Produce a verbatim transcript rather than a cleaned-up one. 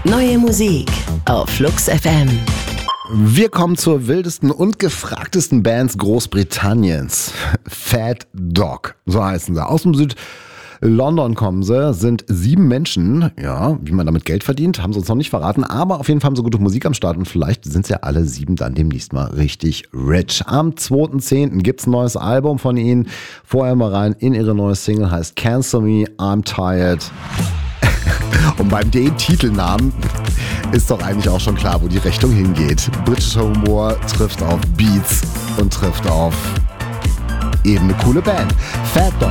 Neue Musik auf Flux F M. Wir kommen zur wildesten und gefragtesten Bands Großbritanniens. Fat Dog, so heißen sie. Aus dem Süd-London kommen sie, sind sieben Menschen. Ja, wie man damit Geld verdient, haben sie uns noch nicht verraten. Aber auf jeden Fall haben sie gute Musik am Start und vielleicht sind ja alle sieben dann demnächst mal richtig rich. Am zweiten zehnten gibt's ein neues Album von ihnen. Vorher mal rein in ihre neue Single, heißt Cancel Me, I'm Tired. Und beim den Titelnamen ist doch eigentlich auch schon klar, wo die Richtung hingeht. Britischer Humor trifft auf Beats und trifft auf eben eine coole Band. Fat Dog.